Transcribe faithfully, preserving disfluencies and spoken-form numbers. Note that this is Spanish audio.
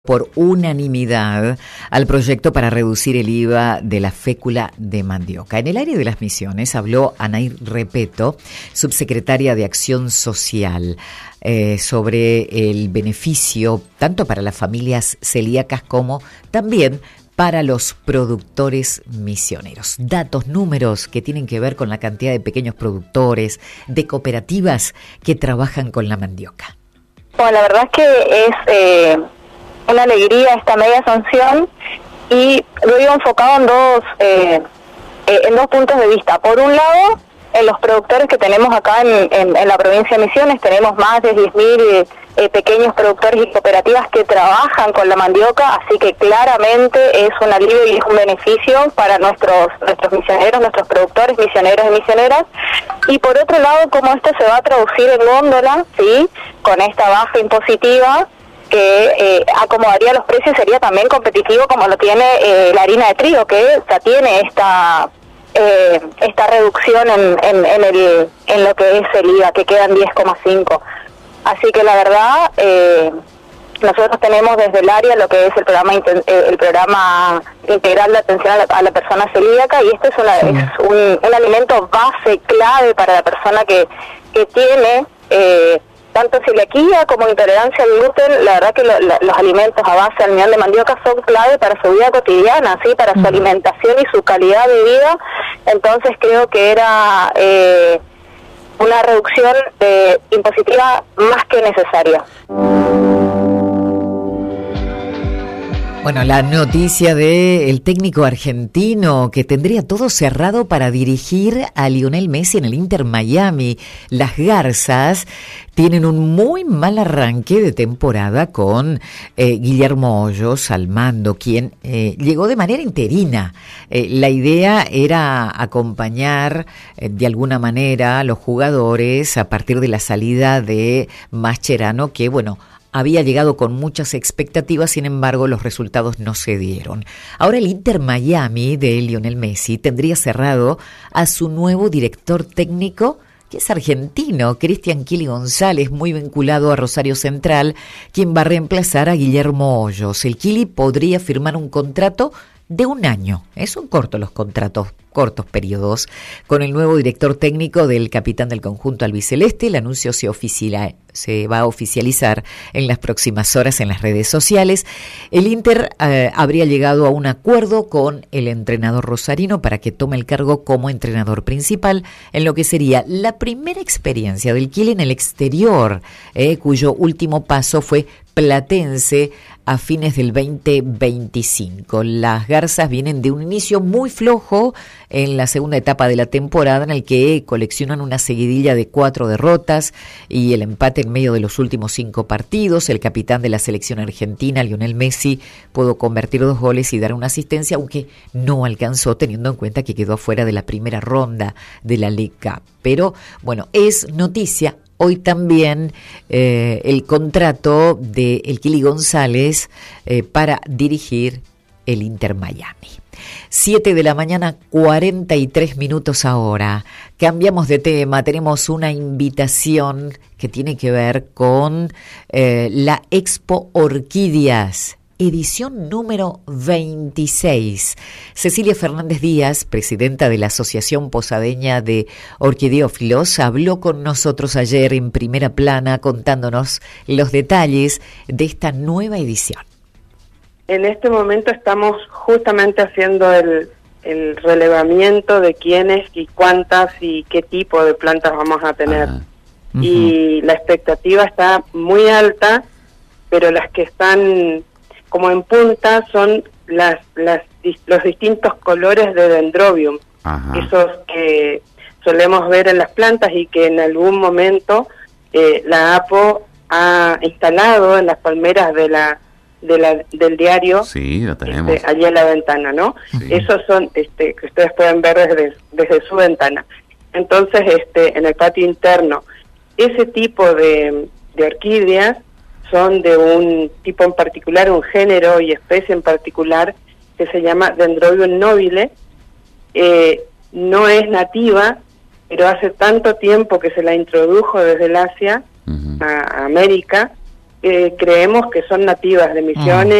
por unanimidad al proyecto para reducir el I V A de la fécula de mandioca. En el área de las Misiones habló Anaí Repeto, subsecretaria de Acción Social, eh, sobre el beneficio tanto para las familias celíacas como también para los productores misioneros. Datos, números que tienen que ver con la cantidad de pequeños productores, de cooperativas que trabajan con la mandioca. Bueno, la verdad es que es eh, una alegría esta media sanción y lo digo enfocado en dos, eh, eh, en dos puntos de vista. Por un lado, en los productores que tenemos acá en, en, en la provincia de Misiones, tenemos más de diez mil eh, eh, pequeños productores y cooperativas que trabajan con la mandioca, así que claramente es un alivio y es un beneficio para nuestros nuestros misioneros, nuestros productores, misioneros y misioneras. Y por otro lado, cómo esto se va a traducir en góndola, ¿sí?, con esta baja impositiva, que eh, acomodaría los precios, sería también competitivo como lo tiene eh, la harina de trigo, que ya tiene esta eh, esta reducción en, en, en, el, en lo que es el I V A, que quedan diez coma cinco. Así que la verdad, eh, nosotros tenemos desde el área lo que es el programa el programa integral de atención a la, a la persona celíaca, y este es, una, sí. es un, un alimento base clave para la persona que, que tiene eh, tanto celiaquía como intolerancia al gluten. La verdad que lo, lo, los alimentos a base de almidón de mandioca son clave para su vida cotidiana, sí, para su alimentación y su calidad de vida. Entonces creo que era eh, una reducción eh, impositiva más que necesaria. Bueno, la noticia de el técnico argentino que tendría todo cerrado para dirigir a Lionel Messi en el Inter Miami. Las Garzas tienen un muy mal arranque de temporada con eh, Guillermo Hoyos al mando, quien eh, llegó de manera interina. Eh, la idea era acompañar eh, de alguna manera a los jugadores a partir de la salida de Mascherano, que bueno, había llegado con muchas expectativas, sin embargo los resultados no se dieron. Ahora el Inter Miami de Lionel Messi tendría cerrado a su nuevo director técnico, que es argentino, Cristian Kili González, muy vinculado a Rosario Central, quien va a reemplazar a Guillermo Hoyos. El Kili podría firmar un contrato de un año, ¿eh? Son cortos los contratos, cortos periodos, con el nuevo director técnico del capitán del conjunto albiceleste. El anuncio se, oficiala, se va a oficializar en las próximas horas en las redes sociales. El Inter eh, habría llegado a un acuerdo con el entrenador rosarino para que tome el cargo como entrenador principal en lo que sería la primera experiencia del Kili en el exterior, eh, cuyo último paso fue Platense a fines del veinte veinticinco. Las Garzas vienen de un inicio muy flojo en la segunda etapa de la temporada, en el que coleccionan una seguidilla de cuatro derrotas y el empate en medio de los últimos cinco partidos. El capitán de la selección argentina, Lionel Messi, pudo convertir dos goles y dar una asistencia, aunque no alcanzó, teniendo en cuenta que quedó fuera de la primera ronda de la League Cup. Pero bueno, es noticia hoy también eh, el contrato de el Kili González eh, para dirigir el Inter Miami. Siete de la mañana, cuarenta y tres minutos ahora. Cambiamos de tema, tenemos una invitación que tiene que ver con eh, la Expo Orquídeas, edición número veintiséis. Cecilia Fernández Díaz, presidenta de la Asociación Posadeña de Orquideófilos, habló con nosotros ayer en Primera Plana contándonos los detalles de esta nueva edición. En este momento estamos justamente haciendo el, el relevamiento de quiénes y cuántas y qué tipo de plantas vamos a tener. Ah, uh-huh. Y la expectativa está muy alta, pero las que están como en punta son las, las los distintos colores de dendrobium, ajá, esos que solemos ver en las plantas y que en algún momento eh, la APO ha instalado en las palmeras de la de la del diario. Sí, lo tenemos. Este, allí en la ventana, ¿no? Sí. Esos son este que ustedes pueden ver desde desde su ventana. Entonces, este en el patio interno, ese tipo de, de orquídeas son de un tipo en particular, un género y especie en particular, que se llama Dendrobium nobile. Eh, no es nativa, pero hace tanto tiempo que se la introdujo desde el Asia uh-huh. a, a América, eh, creemos que son nativas de Misiones.